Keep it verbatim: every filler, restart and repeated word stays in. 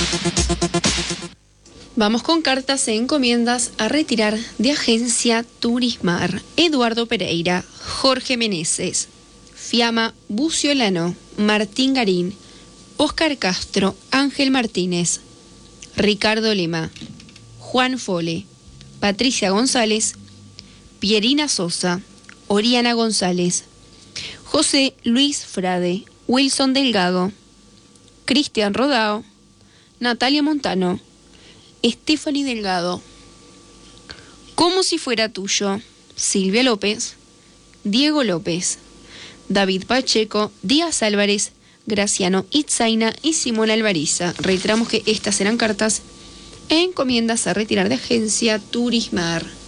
Vamos con cartas e encomiendas a retirar de Agencia Turismar. Eduardo Pereira, Jorge Meneses, Fiamma Buciolano, Martín Garín, Óscar Castro, Ángel Martínez, Ricardo Lema, Juan Fole, Patricia González, Pierina Sosa, Oriana González, José Luis Frade, Wilson Delgado, Cristian Rodao, Natalia Montano, Stephanie Delgado, Como si fuera tuyo, Silvia López, Diego López, David Pacheco, Díaz Álvarez, Graciano Itzaina y Simón Alvariza. Reiteramos que estas serán cartas e encomiendas a retirar de Agencia Turismar.